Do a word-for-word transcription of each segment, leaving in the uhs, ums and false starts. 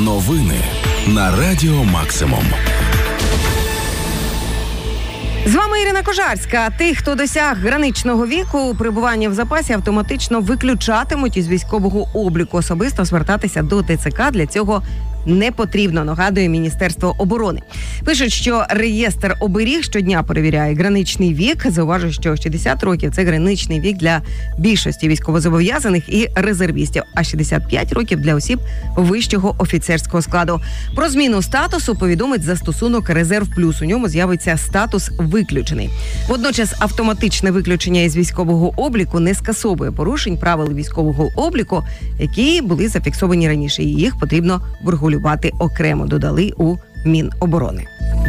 Новини на Радіо Максимум. З вами Ірина Кожарська. Тих, хто досяг граничного віку, перебування в запасі автоматично виключатимуть із військового обліку. Особисто звертатися до ТЦК для цього не потрібно, нагадує Міністерство оборони. Пишуть, що реєстр оберіг щодня перевіряє граничний вік. Зауважує, що шістдесят років – це граничний вік для більшості військовозобов'язаних і резервістів, а шістдесят п'ять років – для осіб вищого офіцерського складу. Про зміну статусу повідомить застосунок «Резерв плюс». У ньому з'явиться статус «виключений». Водночас автоматичне виключення із військового обліку не скасовує порушень правил військового обліку, які були зафіксовані раніше, і їх потрібно врегулювати окремо, додали у Міноборони.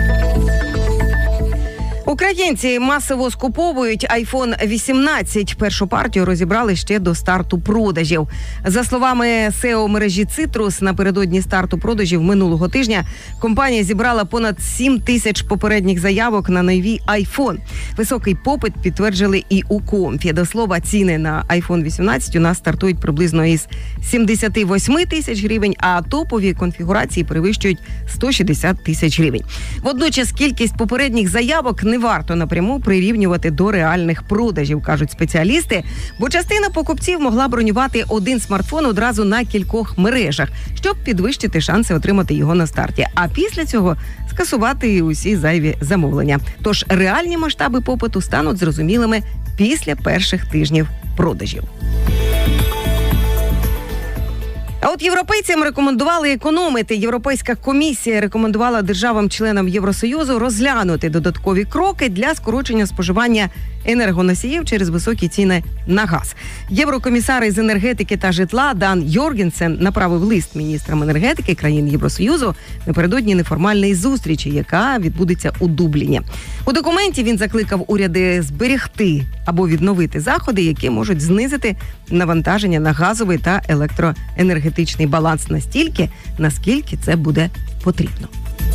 Українці масово скуповують айфон вісімнадцять. Першу партію розібрали ще до старту продажів. За словами сео мережі Citrus, напередодні старту продажів минулого тижня компанія зібрала понад сім тисяч попередніх заявок на новий айфон. Високий попит підтверджили і у Комфі. До слова, ціни на айфон вісімнадцять у нас стартують приблизно із сімдесят вісім тисяч гривень, а топові конфігурації перевищують сто шістдесят тисяч гривень. Водночас кількість попередніх заявок не варто напряму прирівнювати до реальних продажів, кажуть спеціалісти, бо частина покупців могла бронювати один смартфон одразу на кількох мережах, щоб підвищити шанси отримати його на старті, а після цього скасувати усі зайві замовлення. Тож реальні масштаби попиту стануть зрозумілими після перших тижнів продажів. А от європейцям рекомендували економити. Європейська комісія рекомендувала державам-членам Євросоюзу розглянути додаткові кроки для скорочення споживання енергоносіїв через високі ціни на газ. Єврокомісар із енергетики та житла Дан Йоргенсен направив лист міністрам енергетики країн Євросоюзу напередодні неформальної зустрічі, яка відбудеться у Дубліні. У документі він закликав уряди зберегти або відновити заходи, які можуть знизити навантаження на газовий та електроенергетичний баланс настільки, наскільки це буде потрібно.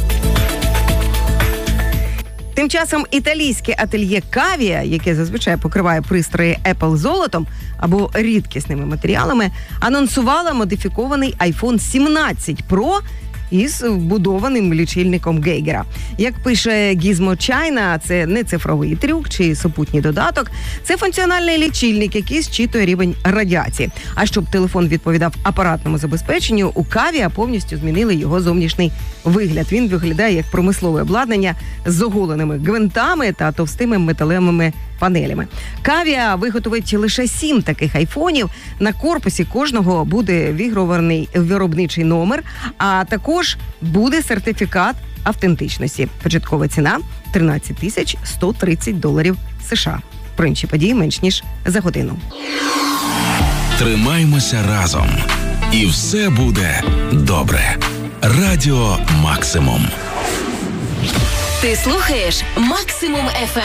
Тим часом італійське ательє Кавія, яке зазвичай покриває пристрої Apple золотом або рідкісними матеріалами, анонсувало модифікований айфон сімнадцять Про із вбудованим лічильником Гейгера. Як пише Gizmo China, це не цифровий трюк чи супутній додаток, це функціональний лічильник, який зчитує рівень радіації. А щоб телефон відповідав апаратному забезпеченню, у Кавія повністю змінили його зовнішній вигляд. Він виглядає як промислове обладнання з оголеними гвинтами та товстими металевими панелями. Кавія виготовить лише сім таких айфонів. На корпусі кожного буде вігравірований виробничий номер, а також буде сертифікат автентичності. Початкова ціна – тринадцять тисяч сто тридцять доларів США. Про інші події менш ніж за годину. Тримаймося разом. І все буде добре. Радіо Максимум. Ти слухаєш Максимум еф ем.